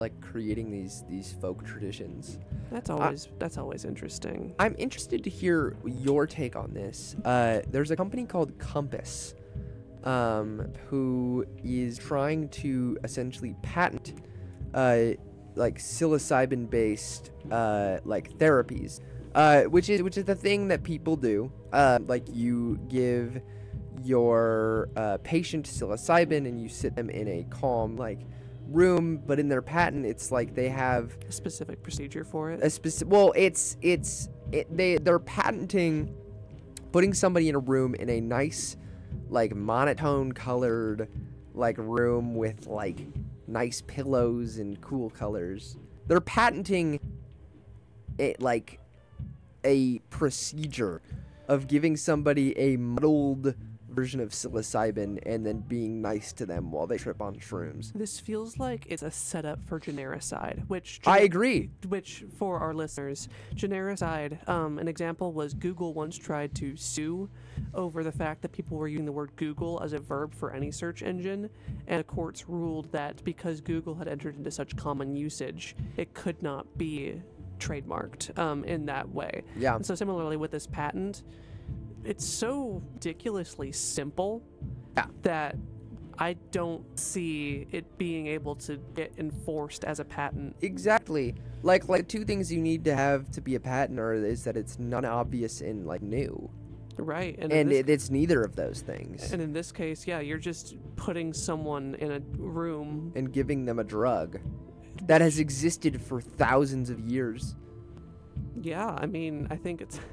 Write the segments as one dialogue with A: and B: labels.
A: like creating these folk traditions.
B: That's always interesting.
A: I'm interested to hear your take on this. There's a company called Compass, who is trying to essentially patent, like psilocybin based, like therapies, which is the thing that people do. Like you give your patient psilocybin and you sit them in a calm like room, but in their patent it's like they have
B: A specific procedure for it.
A: a specific. Well, they're patenting putting somebody in a room in a nice, like monotone colored, like room with like nice pillows and cool colors. They're patenting it like a procedure of giving somebody a muddled version of psilocybin and then being nice to them while they trip on shrooms.
B: This feels like it's a setup for genericide,
A: I agree.
B: Which, for our listeners, genericide, an example was Google once tried to sue over the fact that people were using the word Google as a verb for any search engine, and the courts ruled that because Google had entered into such common usage, it could not be trademarked in that way.
A: Yeah.
B: And so similarly with this patent, it's so ridiculously simple
A: Yeah.
B: that I don't see it being able to get enforced as a patent.
A: Exactly. Like two things you need to have to be a patent is that it's non-obvious and like new,
B: Right.
A: and it's neither of those things,
B: And in this case, yeah, you're just putting someone in a room.
A: and giving them a drug that has existed for thousands of years.
B: Yeah, I mean, I think it's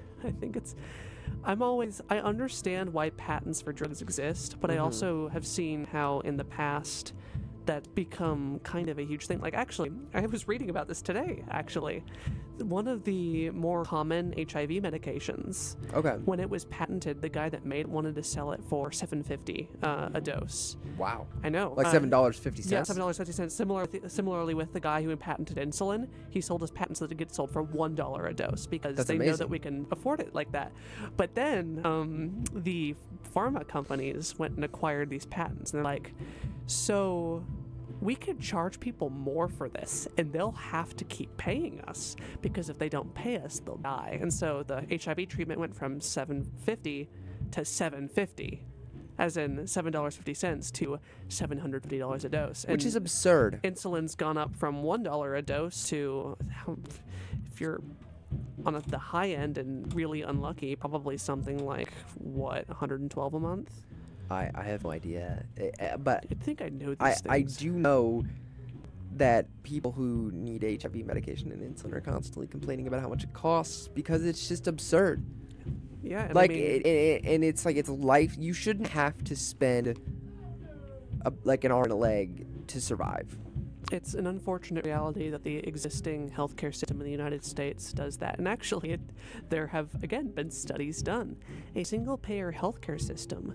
B: I understand why patents for drugs exist, but I also have seen how in the past that's become kind of a huge thing. Like, actually, I was reading about this today, actually. One of the more common HIV medications,
A: Okay.
B: when it was patented, the guy that made it wanted to sell it for $7.50 a dose.
A: Wow.
B: I know.
A: Like $7.50.
B: Yeah, $7.50. Similarly with the guy who patented insulin, he sold his patent so that it gets sold for $1 a dose because
A: That's
B: they know
A: amazing.
B: that we can afford it like that. But then the pharma companies went and acquired these patents, and they're like, so we could charge people more for this and they'll have to keep paying us because if they don't pay us, they'll die. And so the HIV treatment went from $7.50 to $7.50. As in $7.50 to $750 a dose.
A: Which
B: And
A: is absurd.
B: insulin's gone up from $1 a dose to, if you're on the high end and really unlucky, probably something like, what, 112 a month?
A: I have no idea. But
B: I think I know these
A: I
B: things.
A: do know that people who need HIV medication and insulin are constantly complaining about how much it costs because it's just absurd.
B: Yeah, and
A: Like,
B: I mean,
A: and it's like it's life. You shouldn't have to spend like an arm and a leg to survive.
B: it's an unfortunate reality that the existing healthcare system in the United States does that. And actually, there have, again, been studies done. A single-payer healthcare system,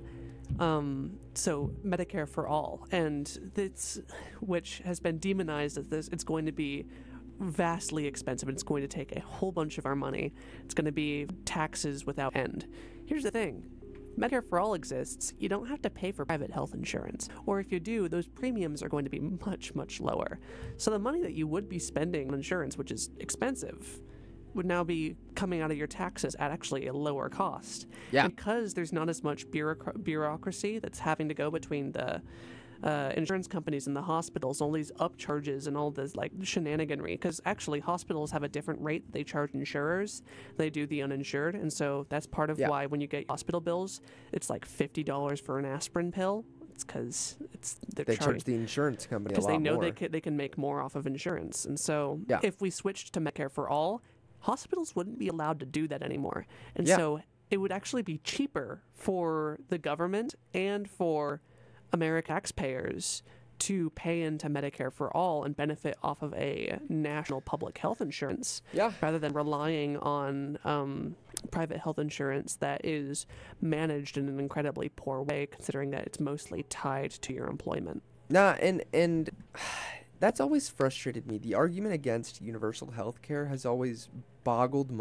B: so Medicare for all, and it's, which has been demonized as this, it's going to be vastly expensive and it's going to take a whole bunch of our money. It's going to be taxes without end. Here's the thing. Medicare for All exists, you don't have to pay for private health insurance. Or if you do, those premiums are going to be much, much lower. So the money that you would be spending on insurance, which is expensive, would now be coming out of your taxes at actually a lower cost.
A: Yeah.
B: And because there's not as much bureaucracy that's having to go between the insurance companies and the hospitals, all these upcharges and all this like shenaniganry, because actually hospitals have a different rate that they charge insurers than they do the uninsured, and so that's part of why when you get hospital bills, it's like $50 for an aspirin pill. It's because
A: They charge the insurance company a lot
B: because they know
A: more.
B: they can make more off of insurance, and so
A: Yeah.
B: if we switched to Medicare for all, hospitals wouldn't be allowed to do that anymore, and
A: Yeah.
B: so it would actually be cheaper for the government and for American taxpayers to pay into Medicare for all and benefit off of a national public health insurance
A: Yeah.
B: rather than relying on private health insurance that is managed in an incredibly poor way, considering that it's mostly tied to your employment.
A: Nah, and that's always frustrated me. The argument against universal health care has always boggled